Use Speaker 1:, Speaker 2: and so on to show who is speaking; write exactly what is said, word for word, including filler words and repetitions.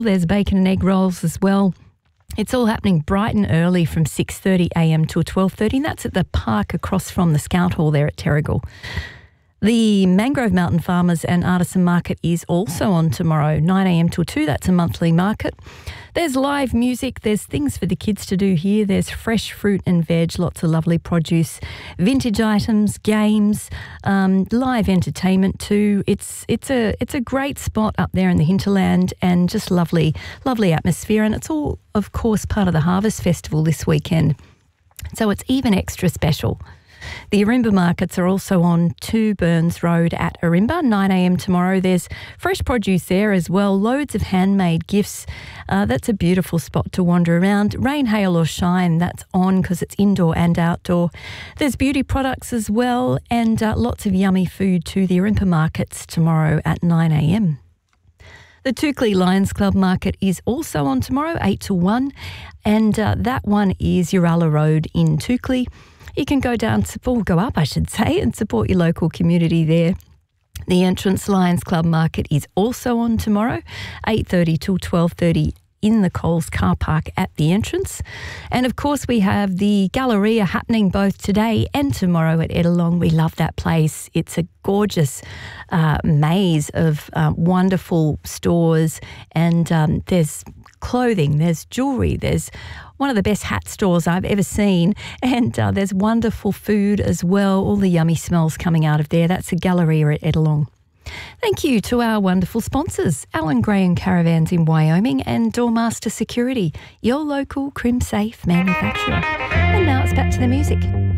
Speaker 1: There's bacon and egg rolls as well. It's all happening bright and early from six thirty a m till twelve thirty, and that's at the park across from the Scout Hall there at Terrigal. The Mangrove Mountain Farmers and Artisan Market is also on tomorrow, nine a m till two. That's a monthly market. There's live music. There's things for the kids to do here. There's fresh fruit and veg, lots of lovely produce, vintage items, games, um, live entertainment too. It's it's a it's a great spot up there in the hinterland, and just lovely, lovely atmosphere. And it's all, of course, part of the Harvest Festival this weekend. So it's even extra special. The Arimba markets are also on two Burns Road at Arimba, nine a m tomorrow. There's fresh produce there as well, loads of handmade gifts. Uh, that's a beautiful spot to wander around. Rain, hail or shine, that's on because it's indoor and outdoor. There's beauty products as well, and uh, lots of yummy food too. The Arimba markets tomorrow at nine a m. The Toukley Lions Club market is also on tomorrow, eight to one, and uh, that one is Uralla Road in Toukley. You can go down, or go up, I should say, and support your local community there. The Entrance Lions Club market is also on tomorrow, eight thirty till twelve thirty in the Coles car park at the entrance. And of course, we have the Galleria happening both today and tomorrow at Edelong. We love that place. It's a gorgeous uh, maze of uh, wonderful stores, and um, there's clothing, there's jewellery, there's one of the best hat stores I've ever seen, and uh, there's wonderful food as well, all the yummy smells coming out of there. That's the Galleria at Edelong. Thank you to our wonderful sponsors, Alan Gray and Caravans in Wyoming and Doormaster Security, your local Crim Safe manufacturer. And now it's back to the music.